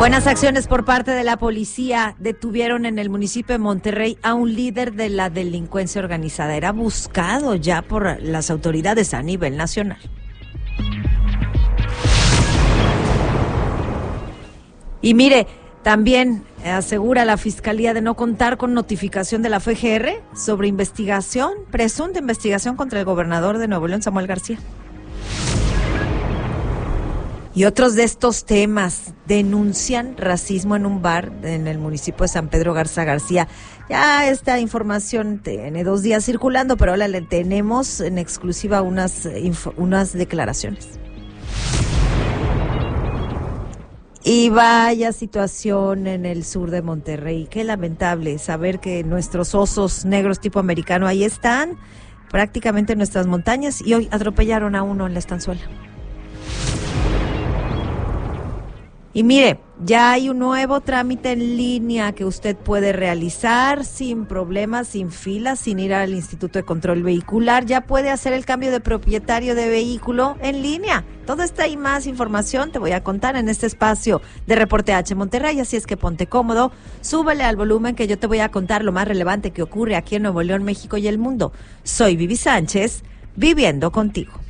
Buenas acciones por parte de la policía. Detuvieron en el municipio de Monterrey a un líder de la delincuencia organizada. Era buscado ya por las autoridades a nivel nacional. Y mire, también asegura la Fiscalía de no contar con notificación de la FGR sobre presunta investigación contra el gobernador de Nuevo León, Samuel García. Y otros de estos temas: denuncian racismo en un bar en el municipio de San Pedro Garza García. Ya esta información tiene 2 días circulando, pero ahora le tenemos en exclusiva unas declaraciones. Y vaya situación en el sur de Monterrey. Qué lamentable saber que nuestros osos negros tipo americano ahí están, prácticamente en nuestras montañas, y hoy atropellaron a uno en la estanzuela. Y mire, ya hay un nuevo trámite en línea que usted puede realizar sin problemas, sin filas, sin ir al Instituto de Control Vehicular. Ya puede hacer el cambio de propietario de vehículo en línea. Todo está y más información te voy a contar en este espacio de Reporte H Monterrey, así es que ponte cómodo, súbele al volumen que yo te voy a contar lo más relevante que ocurre aquí en Nuevo León, México y el mundo. Soy Vivi Sánchez, viviendo contigo.